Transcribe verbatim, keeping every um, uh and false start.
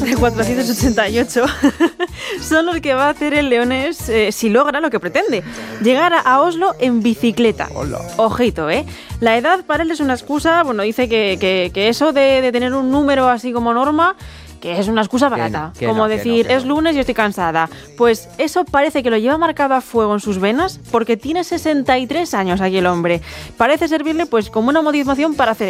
de cuatrocientos ochenta y ocho son los que va a hacer el Leones eh, si logra lo que pretende, llegar a Oslo en bicicleta. Hola. Ojito, ¿eh? La edad para él es una excusa, bueno, dice que, que, que eso de, de tener un número así como norma, que es una excusa barata, que como no, que decir, no, que es no. lunes y estoy cansada. Pues eso parece que lo lleva marcado a fuego en sus venas porque tiene sesenta y tres años aquí el hombre. Parece servirle pues como una motivación para hacer